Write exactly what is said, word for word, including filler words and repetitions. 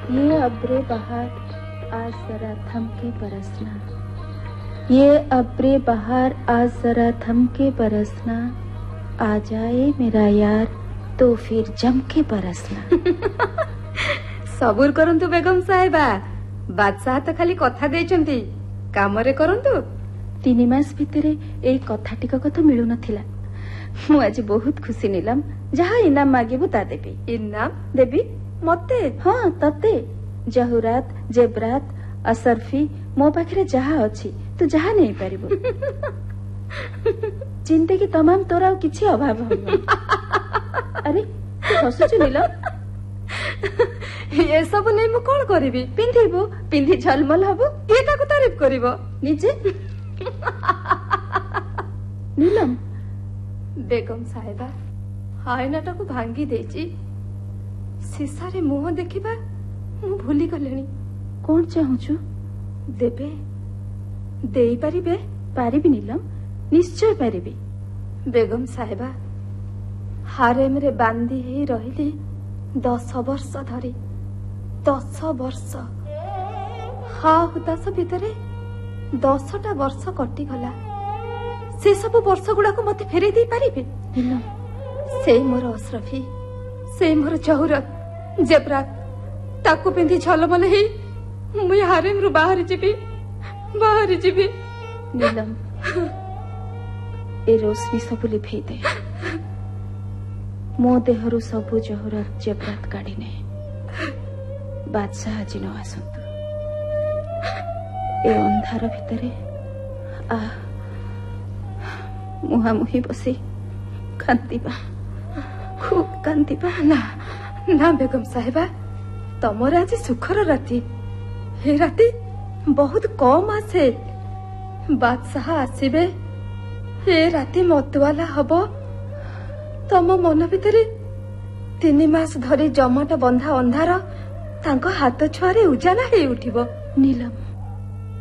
ये अब्रे बहार आज जरा थम के बरसना, ये अब्रे बहार आज जरा थम के बरसना, आ जाए मेरा यार तो फिर जम के बरसना। सबूर करंतु बेगम साहेबा, बादशाह तो खाली कथा देइचंती, कामरे करंतु। तीन मास भितरे एई कथा टिकक तो मिलु नथिला। मु आज बहुत खुशी नीलम, जहा इनाम मागिबु ता देबी। इनाम देबी मते? हाँ तते। जहुरात, जेबरात, असरफी मो पाखरे जहा अछि तू जहा नहीं पारिबु। जिंदगी तमाम तोरा किछि अभाव होबो। अरे तू हसुछु नीलम? ये सब नहीं मु कोन करिबी? पिंधिबु, पिंधि झलमल हबु। ये ताको तारीफ करिवो निजे। नीलम बेगम साहेबा, आईनाटा को भांगी देची, शीशारे मुह देखिबा मु भूली गलेनी। कौन चाहूचु? देबे देई परिबे? पारिबी नीलम, निश्चय पारिबी। बेगम साहेबा, हारेम रे बांधी ही रहिली दस वर्ष धरी। दस वर्ष हा हुतास भितरे दसटा वर्ष कटि गला। से सब वर्ष गुड़ा को मते फेरे दे पारिबे? नीलम से मोर अशरफी, से मोर जहुरत, जेबरात ताकू पिंधि झलमल ही मुई हारेम रु बाहर जीबी, बाहर जीबी। नीलम ए रोशनी सब लिभेई दे। मो देहरु सबु जहुरत जेबरात काढ़ी ने। बादशाह जी न आसंतु। ए अंधार भितरे आ मुहामुही बसी कांदिबा, खूब कांदिबा। ना ना बेगम साहेबा, तमर आज सुखर राति। हे राति बहुत कम आसे। बादशाह आसीबे, हे राति मतवाला हबो। तम मन भितरे तीन मास धरी जमाट बंधा अंधार तांको हाथ छुआरे उजाला हे उठिबो। नीलम